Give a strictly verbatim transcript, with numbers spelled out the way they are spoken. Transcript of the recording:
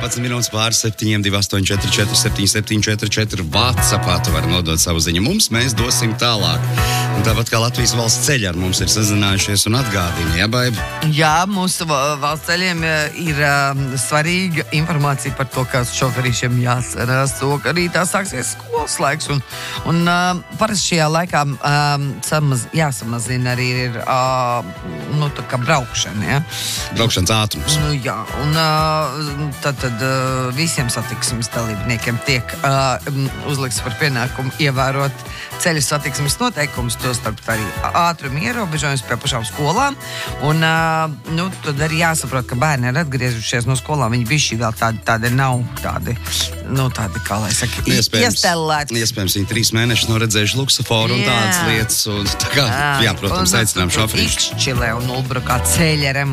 vienpadsmit minūtes pār septiņiem, divi astoņi četri četri septiņi septiņi četri četri WhatsAppā tu vari nodot savu ziņu mums, mēs dosim tālāk. Un tāpat kā Latvijas valsts ceļi ar mums ir sazinājušies un atgādina, ja, Baiba? Jā, mūsu valsts ceļiem ir um, svarīga informācija par to, kā šoferīšiem jāsarās, to, ka arī tā sāksies skolas laiks. Un, un um, parasti šajā laikā um, samaz, jāsamazina arī ir uh, nu, tā kā braukšana, ja? Braukšanas ātrums. Nu, jā, un uh, tad, tad uh, visiem satiksmes dalībniekiem tiek uh, uzlikts par pienākumu ievērot ceļu satiksmes noteikumus, to starp arī ātruma ierobežojums pie pašām skolām. Un uh, nu, tad arī jāsaprot, ka bērni ir atgriezušies no skolām. Viņi bišķi vēl tādi, tādi nav tādi, nu tādi, kā lai saka, iestelēti. Iespējams, viņi trīs mēnešus nav redzējuši luksuforu un tādas lietas. Un, tā kā, jā, protams, aicinām šoferīšus. Ikšķilē un Ulbrukā ceļa remontu.